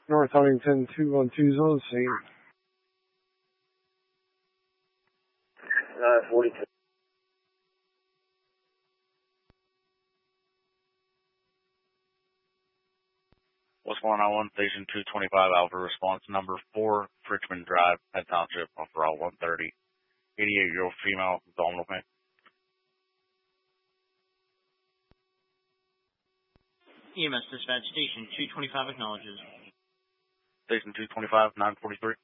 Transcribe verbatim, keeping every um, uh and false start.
North Huntington two one two is on the scene. nine forty-two. What's going on? One Station two twenty-five Alpha response number four, Richmond Drive, Penn Township, off Route one thirty. eighty-eight-year-old female, abdominal pain. E M S dispatch station two twenty-five acknowledges. Station two twenty-five, nine forty-three.